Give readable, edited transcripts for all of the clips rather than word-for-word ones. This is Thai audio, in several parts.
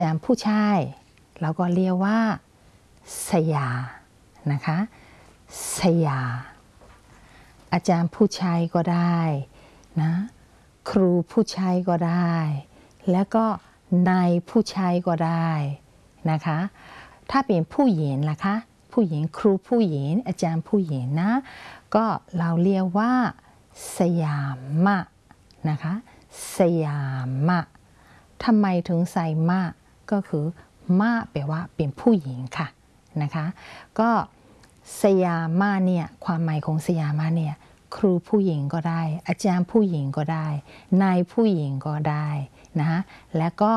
อาจารย์ผู้ชายเราก็เรียกว่าสยานะคะสยาอาจารย์ผู้ชายก็ได้นะครูผู้ชายก็ได้แล้วก็นายผู้ชายก็ได้นะคะถ้าเป็นผู้หญิงล่ะคะผู้หญิงครูผู้หญิงอาจารย์ผู้หญิงนะก็เราเรียกว่าสยามะนะคะสยามะทำไมถึงใส่มะก็คือมะแปลว่าเป็นผู้หญิงค่ะนะคะก็สยามะเนี่ยความหมายของสยามะเนี่ยครูผู้หญิงก็ได้อาจารย์ผู้หญิงก็ได้นายผู้หญิงก็ได้นะคะแล้วก็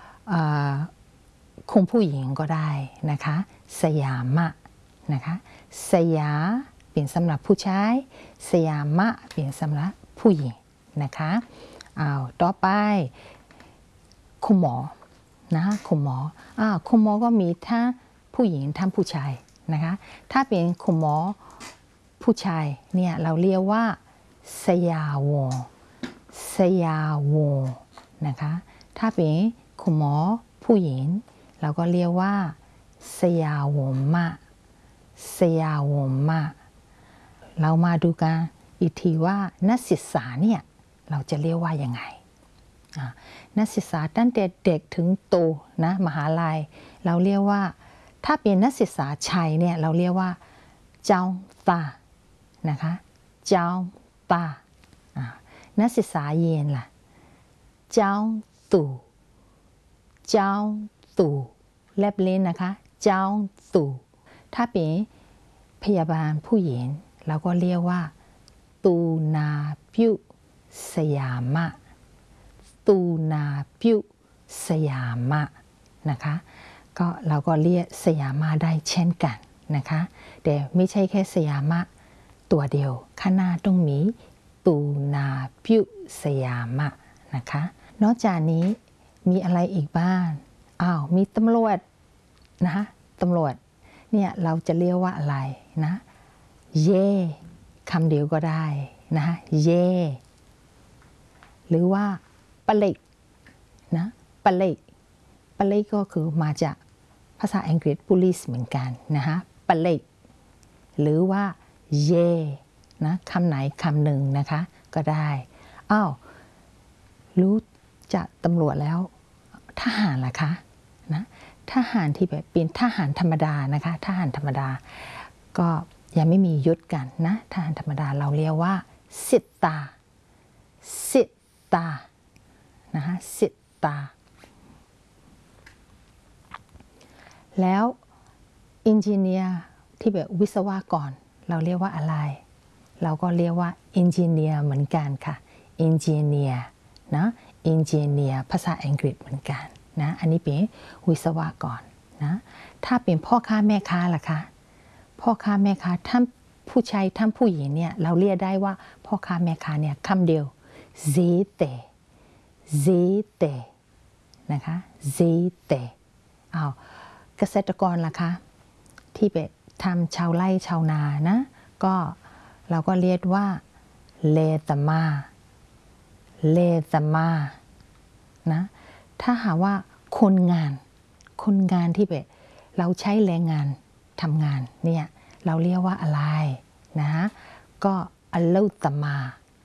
คุณผู้หญิงก็ได้นะคะสยามะนะคะสยาเป็นสำหรับผู้ชายสยามะเป็นสำหรับผู้หญิงนะคะต่อไปคุณหมอนะคะคุณหมอก็มีทั้งผู้หญิงทั้งผู้ชายนะคะถ้าเป็นคุณหมอผู้ชายเนี่ยเราเรียกว่าสยาวงสยาวงนะคะถ้าเป็นคุณหมอผู้หญิงเราก็เรียกว่าสยาวงมะสยาวงมะเรามาดูกันอีกทีว่านักศึกษาเนี่ยเราจะเรียกว่ายังไงนักศึกษาตั้งแต่เด็กถึงโตนะมหาลัยเราเรียกว่าถ้าเป็นนักศึกษาชายเนี่ยเราเรียกว่าเจ้าตานะคะเจ้าตานักศึกษาเย็นล่ะเจ้าตู่เจ้าตู่แลบลิ้นนะคะเจ้าตู่ถ้าเป็นพยาบาลผู้หญิงเราก็เรียกว่าตูนาพิวสยามะตูนาพิวสยามะนะคะก็เราก็เรียกสยามะได้เช่นกันนะคะแต่ไม่ใช่แค่สยามะตัวเดียวข้างหน้าต้องมีตูนาพิวสยามะนะคะนอกจากนี้มีอะไรอีกบ้างมีตำรวจนะคะตำรวจเนี่ยเราจะเรียกว่าอะไรนะเย่คำเดียวก็ได้นะคะเย่หรือว่าปลิกนะปลิกก็คือมาจากภาษาอังกฤษ police เหมือนกันนะคะปลิกหรือว่าเย่นะคำไหนคำหนึ่งนะคะก็ได้รู้จักตำรวจแล้วทหารล่ะคะนะทหารที่แบบเป็นทหารธรรมดานะคะทหารธรรมดาก็ยังไม่มียศกันนะทหารธรรมดาเราเรียกว่าสิตานะคะสิตาแล้วอินจิเนียร์ที่แบบวิศวกรเราเรียกว่าอะไรเราก็เรียกว่าอินจิเนียร์เหมือนกันค่ะอินจิเนียร์นะอินจิเนียร์ภาษาอังกฤษเหมือนกันนะอันนี้เป็นวิศวกรนะถ้าเป็นพ่อค้าแม่ค้าล่ะคะพ่อค้าแม่ค้าทั้งผู้ชายทั้งผู้หญิงเนี่ยเราเรียกได้ว่าพ่อค้าแม่ค้าเนี่ยคำเดียวเตนะคะเตเกษตรกรล่ะคะที่ไปทำชาวไร่ชาวนานะก็เราก็เรียกว่าเลตมานะถ้าหากว่าคนงานที่แบบเราใช้แรงงานทำงานเนี่ยเราเรียกว่าอะไรนะก็อโลตมา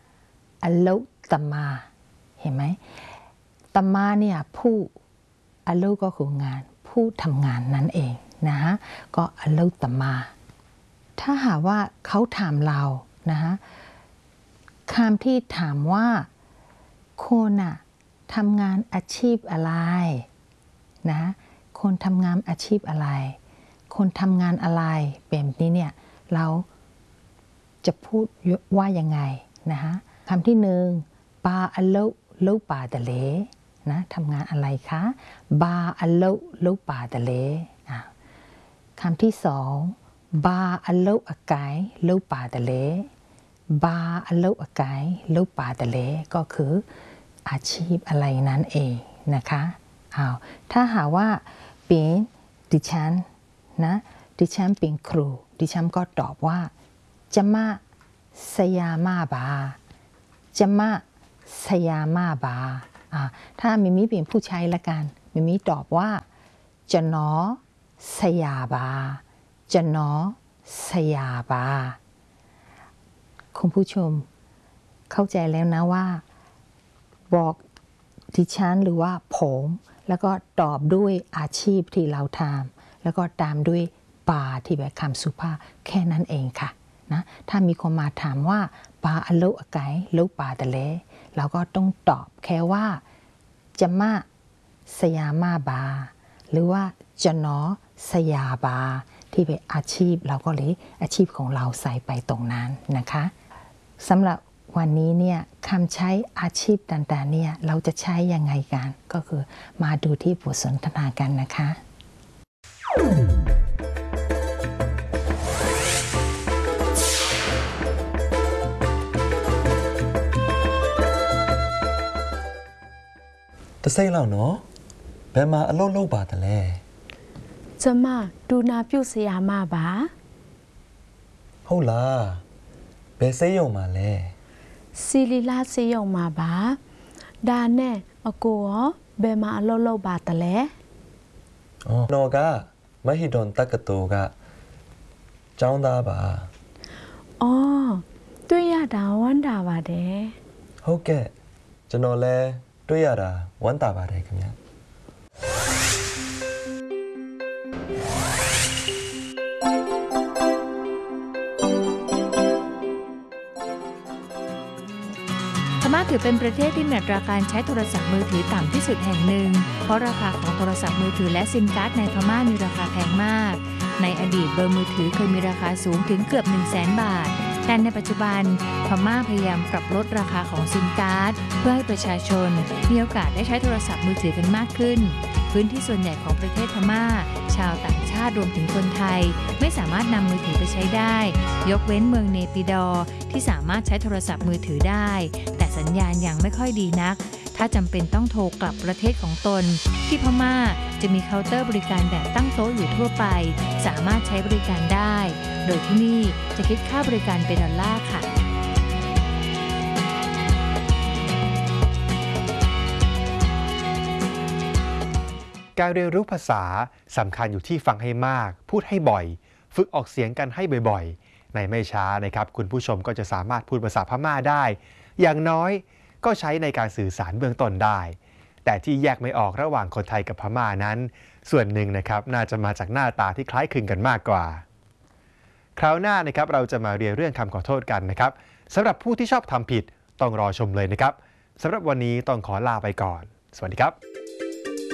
เห็นไหมตมาเนี่ยผู้อโลก็คืองานผู้ทำงานนั่นเองนะฮะก็อโลตมาถ้าหากว่าเขาถามเรานะฮะคำที่ถามว่าคนทำงานอาชีพอะไรนะคนทำงานอาชีพอะไรคนทำงานอะไรแบบนี้เนี่ยเราจะพูดว่ายังไงนะฮะคำที่หนึ่งปาอโลปาตะเลนะทำงานอะไรคะบาอโลปาตะเลคำที่สองบาอโลอากายโลปาตะเลบาอโลอากายโลปาตะเลก็คืออาชีพอะไรนั่นเองนะคะถ้าหากว่าเป็นดิฉันนะดิฉันเป็นครูดิฉันก็ตอบว่าจะมาสยามาบาจะมาสยามาบาถ้ามิเป็นผู้ชายละกันมิมีตอบว่าจะนอสยาบาจะนอสยาบาคุณผู้ชมเข้าใจแล้วนะว่าบอกดิฉันหรือว่าผมแล้วก็ตอบด้วยอาชีพที่เราทำแล้วก็ตามด้วยปาที่แบบคำสุภาพแค่นั้นเองค่ะนะถ้ามีคนมาถามว่าปาอโลอไกลูปาตะเลเราก็ต้องตอบแค่ว่าจะมาสยามาบาหรือว่าจะนอสยาบาที่เป็นอาชีพเราก็เลยอาชีพของเราใส่ไปตรงนั้นนะคะสำหรับวันนี้เนี่ยคำใช้อาชีพต่างๆเนี่ยเราจะใช้ยังไงกันก็คือมาดูที่บทสนทนากันนะคะตะไซเราเนาะแบมาอโลโลบาตะเลจะมาดูนาพิวสยามาบาဟုတ်လားဘယ်စိတ်ယုံมาလဲซีลีลาเซยองมาบาดาแน่อโกเบมาอโลโลบาตะเลอ๋อโนกะมหิดลตะกะโตกะကျောင်းသားပါอ๋อတွေ့ရတာဝမ်းတာပါတယ်ဟုတ်ကဲ့ကျွန်တော်လဲတွေ့ရတာဝမ်းသာပါတယ်ခင်ဗျာพม่าถือเป็นประเทศที่มีอัตราการใช้โทรศัพท์มือถือต่ำที่สุดแห่งหนึ่งเพราะราคาของโทรศัพท์มือถือและซิมการ์ดในพม่ามีราคาแพงมากในอดีตเบอร์มือถือเคยมีราคาสูงถึงเกือบ 100,000 บาทแต่ในปัจจุบันพม่าพยายามปรับลดราคาของซิมการ์ดเพื่อให้ประชาชนมีโอกาสได้ใช้โทรศัพท์มือถือกันมากขึ้นพื้นที่ส่วนใหญ่ของประเทศพม่าชาวต่างชาติรวมถึงคนไทยไม่สามารถนำมือถือไปใช้ได้ยกเว้นเมืองเนปิดอร์ที่สามารถใช้โทรศัพท์มือถือได้แต่สัญญาณยังไม่ค่อยดีนักถ้าจำเป็นต้องโทรกลับประเทศของตนที่พม่าจะมีเคาน์เตอร์บริการแบบตั้งโต๊ะอยู่ทั่วไปสามารถใช้บริการได้โดยที่นี่จะคิดค่าบริการเป็นดอลลาร์ค่ะการเรียนรู้ภาษาสำคัญอยู่ที่ฟังให้มากพูดให้บ่อยฝึกออกเสียงกันให้บ่อยๆในไม่ช้านะครับคุณผู้ชมก็จะสามารถพูดภาษาพม่าได้อย่างน้อยก็ใช้ในการสื่อสารเบื้องต้นได้แต่ที่แยกไม่ออกระหว่างคนไทยกับพม่านั้นส่วนหนึ่งนะครับน่าจะมาจากหน้าตาที่คล้ายคลึงกันมากกว่าคราวหน้านะครับเราจะมาเรียนเรื่องคำขอโทษกันนะครับสำหรับผู้ที่ชอบทำผิดต้องรอชมเลยนะครับสำหรับวันนี้ต้องขอลาไปก่อนสวัสดีครับ